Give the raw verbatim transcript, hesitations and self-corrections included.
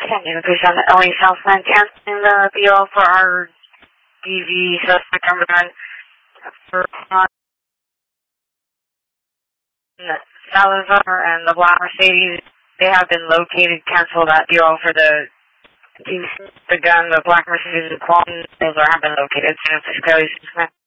Can you please on the L A Southland canceling the B O for our D V suspect number nine for Salazar and the black Mercedes? They have been located. Cancel that B O for the the gun, the black Mercedes, the Qualton. Those are have been located. San Francisco.